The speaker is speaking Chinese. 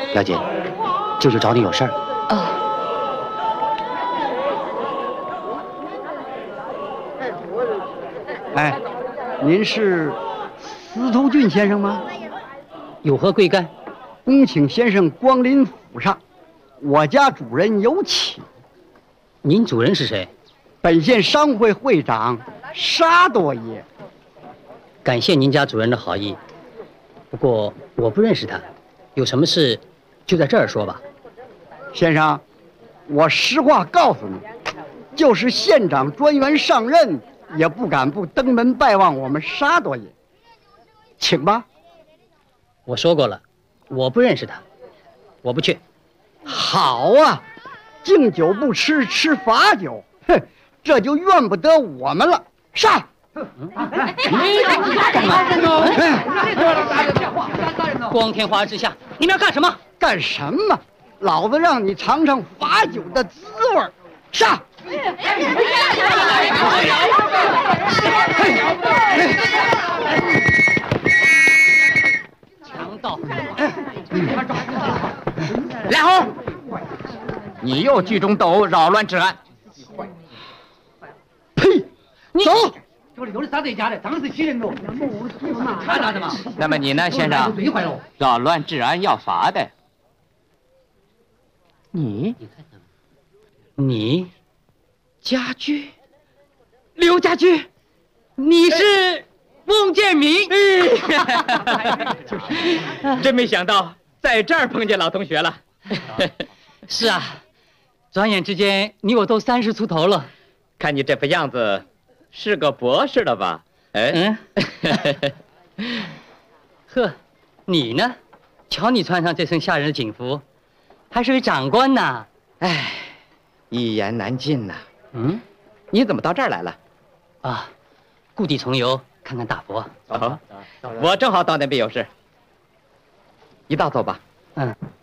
表姐，舅舅找你有事儿。 哦， 哎，您是司徒俊先生吗？ 有何贵干？ 恭请先生光临府上，我家主人有请。 您主人是谁？ 本县商会会长沙多爷。 感谢您家主人的好意，不过我不认识他，有什么事就在这儿说吧。 先生，我实话告诉你，就是县长专员上任，也不敢不登门拜望我们沙多爷。请吧。 我说过了，我不认识他，我不去。 好啊，敬酒不吃吃罚酒，哼，这就怨不得我们了。上！ 光天化日之下，你们要干什么？ 干什么？老子让你尝尝罚酒的滋味儿。上！ 强盗！ 来猴，你又聚众斗殴，扰乱治安。 呸！走！ 有的杀这家的，当时欺人喽。看啥子嘛？ 那么你呢，先生？扰乱治安要罚的。你家驹，刘家驹，你是翁建民。 真没想到在这儿碰见老同学了。 是啊，转眼之间你我都30出头了。 看你这副样子，是个博士了吧？哎， 呵，你呢？瞧你穿上这身吓人的警服，还是位长官呢。 哎，一言难尽呐。 你怎么到这儿来了？ 啊，故地重游，看看大佛。 我正好到那边有事。一道走吧。